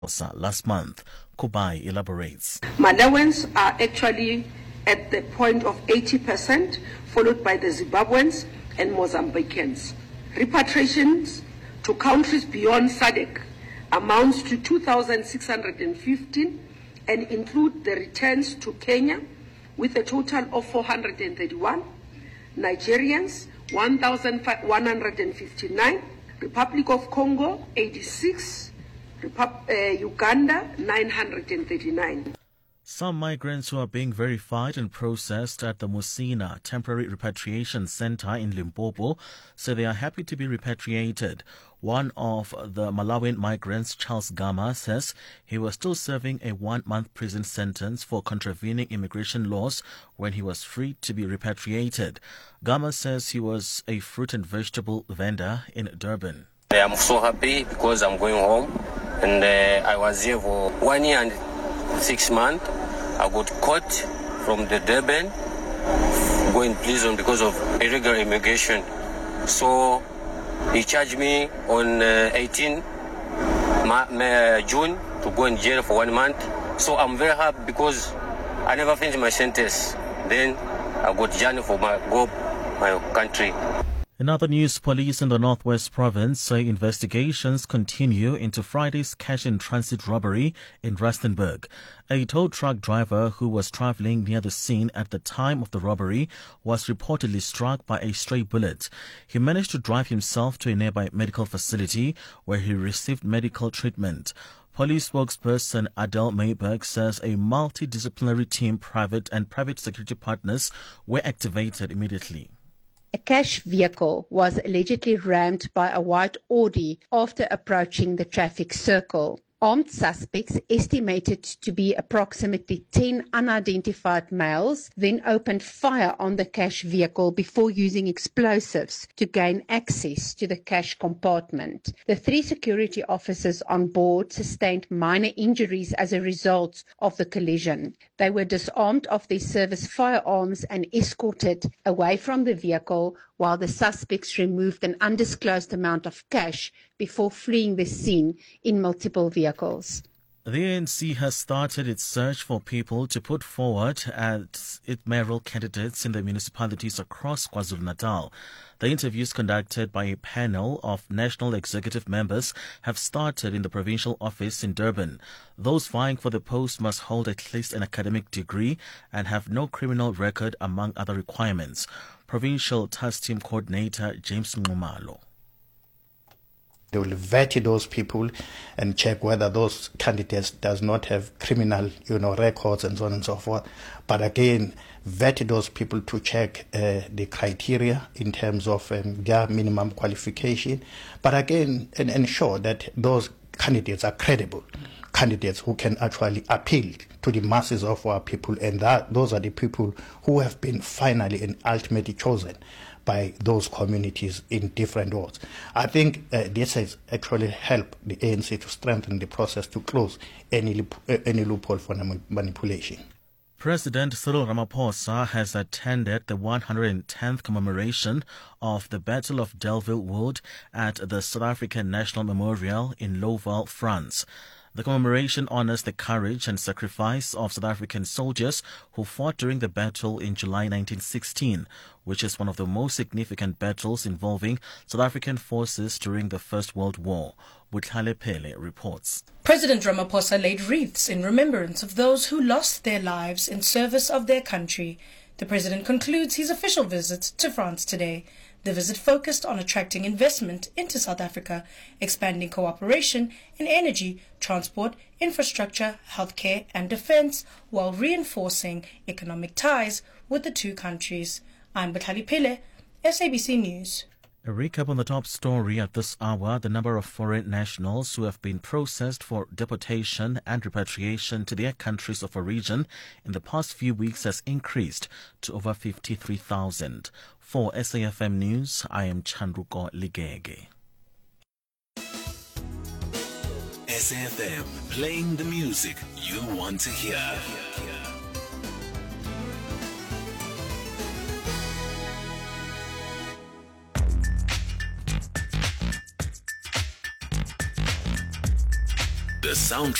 last month. Kubai elaborates. Malawans are actually at the point of 80%, followed by the Zimbabweans and Mozambicans. Repatriations to countries beyond SADC amounts to 2,615 and include the returns to Kenya with a total of 431, Nigerians 1,159, Republic of Congo 86, Uganda 939. Some migrants who are being verified and processed at the Musina Temporary Repatriation Center in Limpopo say they are happy to be repatriated. One of the Malawian migrants, Charles Gama, says he was still serving a 1-month prison sentence for contravening immigration laws when he was free to be repatriated. Gama says he was a fruit and vegetable vendor in Durban. I'm so happy because I'm going home, and I was here for 1 year and 6 months. I got caught from the Durban, going prison because of illegal immigration. So he charged me on 18 June to go in jail for 1 month. So I'm very happy because I never finished my sentence. Then I got journey for my country. In other news, police in the Northwest Province say investigations continue into Friday's cash-in-transit robbery in Rustenburg. A tow truck driver who was traveling near the scene at the time of the robbery was reportedly struck by a stray bullet. He managed to drive himself to a nearby medical facility where he received medical treatment. Police spokesperson Adele Mayberg says a multidisciplinary team, private security partners, were activated immediately. A cash vehicle was allegedly rammed by a white Audi after approaching the traffic circle. Armed suspects, estimated to be approximately 10 unidentified males, then opened fire on the cash vehicle before using explosives to gain access to the cash compartment. The 3 security officers on board sustained minor injuries as a result of the collision. They were disarmed of their service firearms and escorted away from the vehicle while the suspects removed an undisclosed amount of cash before fleeing the scene in multiple vehicles. The ANC has started its search for people to put forward as its mayoral candidates in the municipalities across KwaZulu-Natal. The interviews conducted by a panel of national executive members have started in the provincial office in Durban. Those vying for the post must hold at least an academic degree and have no criminal record, among other requirements. Provincial Task Team Coordinator James Ngumalo. They will vet those people and check whether those candidates does not have criminal, records and so on and so forth. But again, vet those people to check the criteria in terms of their minimum qualification. But again, and ensure that those candidates are credible, candidates who can actually appeal to the masses of our people, and those are the people who have been finally and ultimately chosen by those communities in different wards. I think this has actually helped the ANC to strengthen the process to close any loophole for manipulation. President Cyril Ramaphosa has attended the 110th commemoration of the Battle of Delville Wood at the South African National Memorial in Laval, France. The commemoration honors the courage and sacrifice of South African soldiers who fought during the battle in July 1916, which is one of the most significant battles involving South African forces during the First World War. Butlale Pele reports. President Ramaphosa laid wreaths in remembrance of those who lost their lives in service of their country. The president concludes his official visit to France today. The visit focused on attracting investment into South Africa, expanding cooperation in energy, transport, infrastructure, healthcare and defense, while reinforcing economic ties with the two countries. I'm Butlale Pele, SABC News. A recap on the top story at this hour. The number of foreign nationals who have been processed for deportation and repatriation to their countries of origin in the past few weeks has increased to over 53,000. For SAFM News, I am Chandruko Ligege. SAFM, playing the music you want to hear. The the soundtrack